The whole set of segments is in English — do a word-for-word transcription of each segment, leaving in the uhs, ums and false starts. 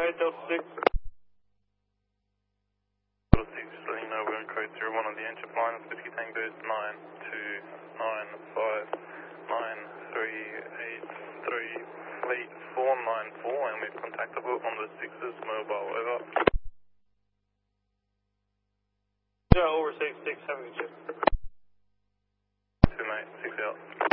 right, Delta six. Delta six, letting you know we're in code zero one on the engine line, Whiskey Tango nine two nine five nine three eight three Fleet four nine four, and we've contactable on the six's mobile, over. Yeah, over six six, having a chip. Two mate, six out.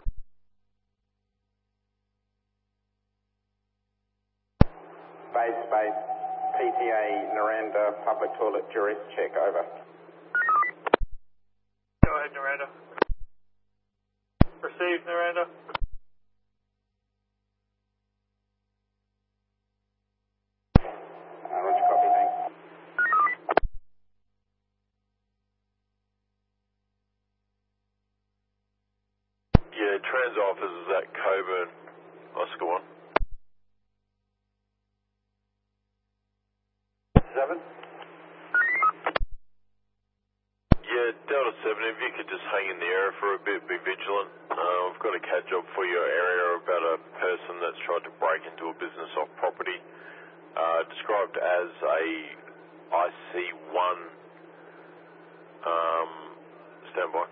Base, base, P T A, Naranda, public toilet, duress check, over. Go ahead, Naranda. Received, Naranda. Uh, roger, copy, thanks. Yeah, trans office is at Coburn, Oscar one. Seven? Yeah, Delta seven, if you could just hang in the area for a bit, be vigilant. Uh, I've got a cat job for your area about a person that's tried to break into a business off property. Uh, described as a I C one um, standby.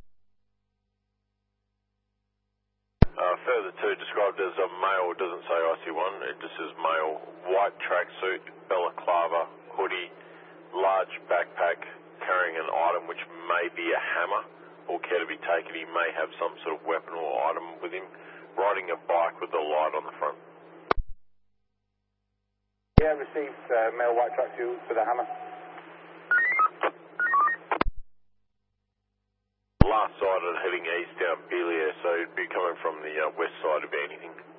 Uh, further to, described as a male, it doesn't say I C one, it just says male. White tracksuit, balaclava, hoodie, large backpack, carrying an item which may be a hammer or care to be taken. He may have some sort of weapon or item with him, riding a bike with a light on the front. Yeah, received uh, male white tracksuit for the hammer. Last sighted heading east down Beelier, so it'd be coming from the uh, west side of anything.